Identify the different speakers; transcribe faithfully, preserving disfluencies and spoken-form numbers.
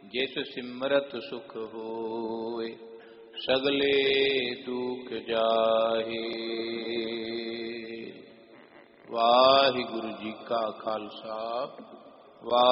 Speaker 1: जिस सिमरत सुख होए सगले दुख जाहे। वाहिगुरु जी का खालसा।